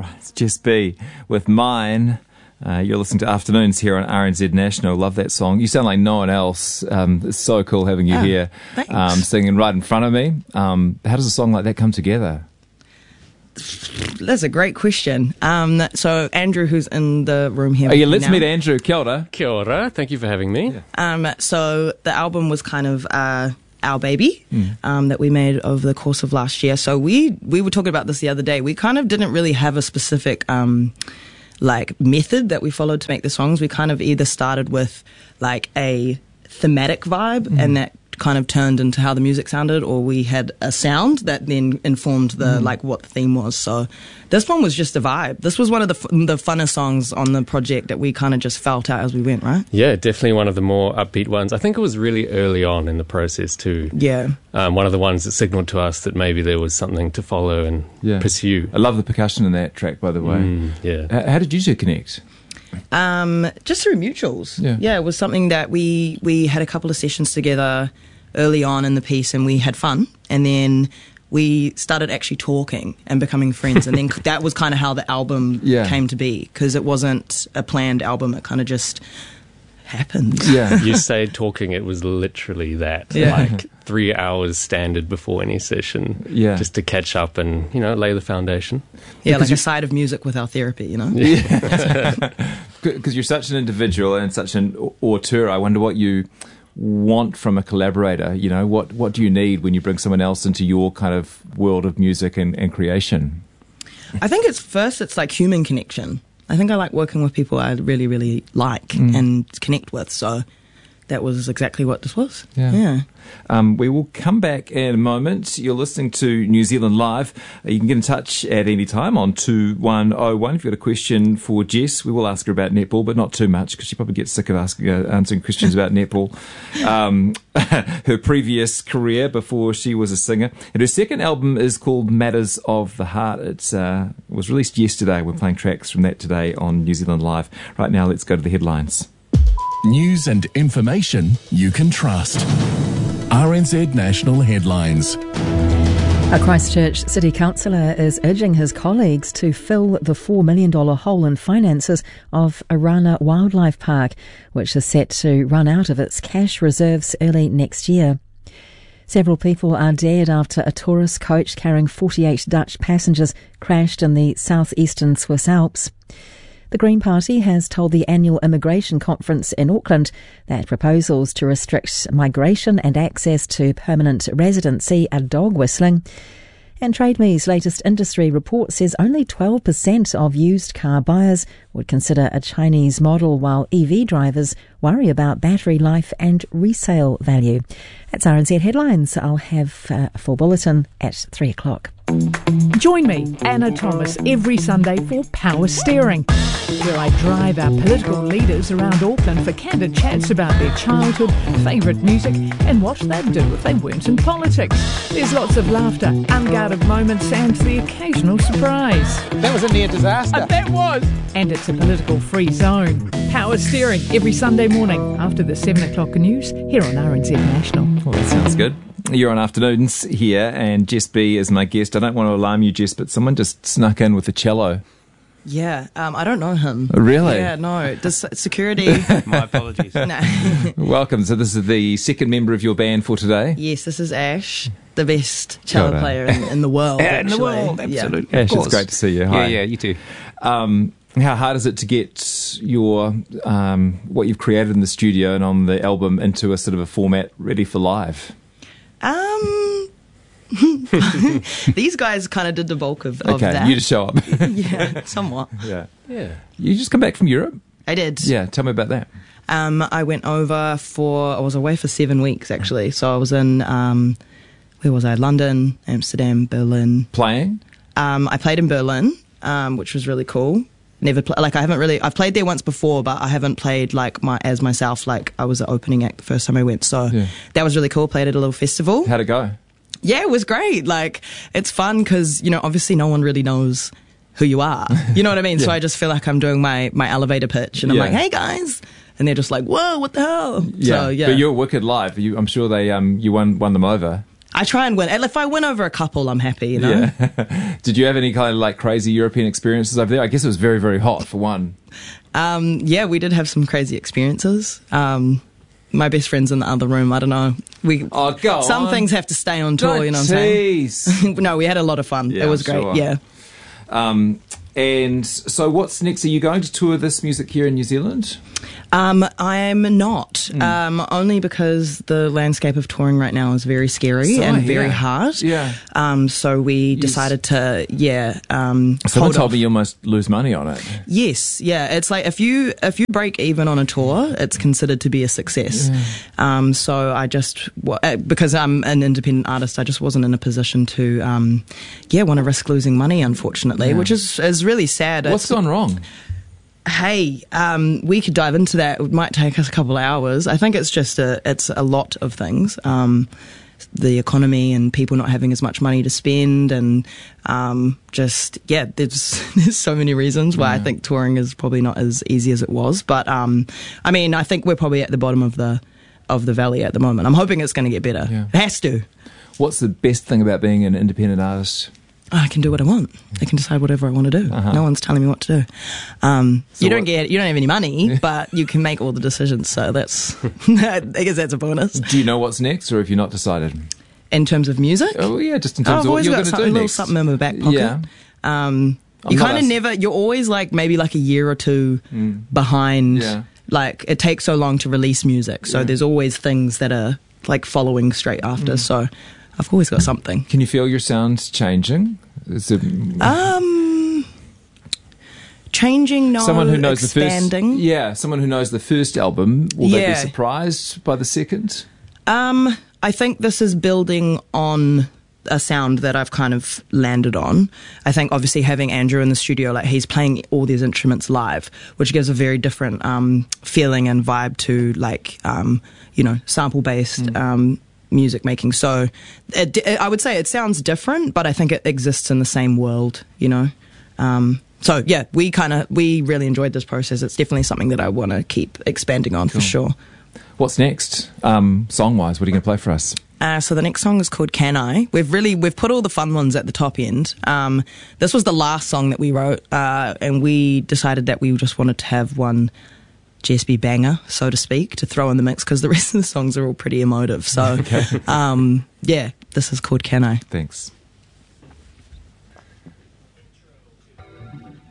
right, it's Jess B with Mine. You're listening to Afternoons here on RNZ National. Love that song. You sound like no one else. It's so cool having you here singing right in front of me. How does a song like that come together? That's a great question. So Andrew, who's in the room here. Let's meet Andrew. Kia ora. Kia ora. Thank you for having me. Yeah. So the album was kind of our baby that we made over the course of last year. So we were talking about this the other day. We kind of didn't really have a specific method that we followed to make the songs. We kind of either started with like a thematic vibe and that kind of turned into how the music sounded, or we had a sound that then informed the what the theme was. So this one was just a vibe. This was one of the funnest songs on the project that we kind of just felt out as we went, right? Yeah, definitely one of the more upbeat ones. I think it was really early on in the process too. Yeah. One of the ones that signaled to us that maybe there was something to follow and pursue. I love the percussion in that track, by the way. How did you two connect? Just through mutuals. Yeah, it was something that we had a couple of sessions together early on in the piece, and we had fun, and then we started actually talking and becoming friends, and then that was kind of how the album came to be, because it wasn't a planned album. It kind of just happened. You say talking, it was literally that. Like 3 hours standard before any session, just to catch up and lay the foundation. Like a side of music with our therapy, Because you're such an individual and such an auteur. I wonder what you want from a collaborator. What do you need when you bring someone else into your kind of world of music and creation? I think it's like human connection. I think I like working with people I really, really like and connect with. So that was exactly what this was. We will come back in a moment. You're listening to New Zealand Live. You can get in touch at any time on 2101. If you've got a question for Jess, we will ask her about netball, but not too much, because she probably gets sick of answering questions about netball. Her previous career before she was a singer. And her second album is called Matters of the Heart. It was released yesterday. We're playing tracks from that today on New Zealand Live. Right now, let's go to the headlines. News and information you can trust. RNZ National Headlines. A Christchurch City Councillor is urging his colleagues to fill the $4 million hole in finances of Orana Wildlife Park, which is set to run out of its cash reserves early next year. Several people are dead after a tourist coach carrying 48 Dutch passengers crashed in the southeastern Swiss Alps. The Green Party has told the annual immigration conference in Auckland that proposals to restrict migration and access to permanent residency are dog whistling. And TradeMe's latest industry report says only 12% of used car buyers would consider a Chinese model, while EV drivers worry about battery life and resale value. That's RNZ Headlines. I'll have a full bulletin at 3 o'clock. Join me, Anna Thomas, every Sunday for Power Steering, where I drive our political leaders around Auckland for candid chats about their childhood, favourite music and what they'd do if they weren't in politics. There's lots of laughter, unguarded moments and the occasional surprise. That was a near disaster. That was! And it's a political free zone. Power Steering every Sunday morning after the 7 o'clock news here on RNZ National. Well, that sounds good. You're on Afternoons here, and Jess B is my guest. I don't want to alarm you, Jess, but someone just snuck in with a cello. Yeah, I don't know him. Really? Yeah, no. Does security... My apologies. No. Welcome. So this is the second member of your band for today? Yes, this is Ash, the best cello player in the world. In the world, absolutely. Yeah. Ash, it's great to see you. Hi. Yeah, you too. How hard is it to get your what you've created in the studio and on the album into a sort of a format ready for live? These guys kind of did the bulk of that. Okay, you just show up. Yeah, somewhat. Yeah. You just come back from Europe? I did. Yeah, tell me about that. I went over I was away for 7 weeks, actually. So I was in, where was I? London, Amsterdam, Berlin. Playing? I played in Berlin, which was really cool. I've played there once before, but I haven't played as myself. Like, I was the opening act the first time I went. So that was really cool. Played at a little festival. How'd it go? Yeah, it was great. Like, it's fun because, obviously no one really knows who you are. You know what I mean? So I just feel like I'm doing my elevator pitch and I'm like, hey guys. And they're just like, whoa, what the hell? Yeah. So, But you're wicked live. I'm sure they you won them over. I try and win. If I win over a couple, I'm happy, you know? Yeah. Did you have any kind of like crazy European experiences over there? I guess it was very, very hot for one. Yeah, we did have some crazy experiences. My best friend's in the other room. I don't know. Some things have to stay on tour, you know what I'm saying? No, we had a lot of fun. Yeah, it was great, yeah. And so what's next? Are you going to tour this music here in New Zealand? I'm not, only because the landscape of touring right now is very scary and very hard. Yeah. So we decided to, someone told me you almost lose money on it. Yes, yeah. It's like if you break even on a tour, it's considered to be a success. Yeah. So I just, because I'm an independent artist, I just wasn't in a position to, want to risk losing money, unfortunately, which is really sad. What's gone wrong? Hey, we could dive into that. It might take us a couple of hours. I think it's just it's a lot of things. The economy and people not having as much money to spend, and there's so many reasons why I think touring is probably not as easy as it was. But I mean, I think we're probably at the bottom of the valley at the moment. I'm hoping it's going to get better. Yeah. It has to. What's the best thing about being an independent artist? I can do what I want. I can decide whatever I want to do. No one's telling me what to do. You don't have any money, but you can make all the decisions. So that's, I guess that's a bonus. Do you know what's next, or have you not decided? In terms of music? Oh yeah, just in terms of what you're going to do next. A little something in my back pocket. Yeah. You kind of never. You're always like maybe like a year or two behind. Yeah. Like it takes so long to release music, so there's always things that are like following straight after. So I've always got something. Can you feel your sound changing? Changing, no. Someone who knows expanding. Someone who knows the first album, will they be surprised by the second? I think this is building on a sound that I've kind of landed on. I think obviously having Andrew in the studio, like he's playing all these instruments live, which gives a very different feeling and vibe to like sample based music making. So I would say it sounds different, but I think it exists in the same world, you know. So yeah, we really enjoyed this process. It's definitely something that I want to keep expanding on for sure. What's next, song wise? What are you going to play for us? So the next song is called Can I. We've put all the fun ones at the top end. This was the last song that we wrote, and we decided that we just wanted to have one GSB banger, so to speak, to throw in the mix, because the rest of the songs are all pretty emotive. So, this is called Can I. Thanks.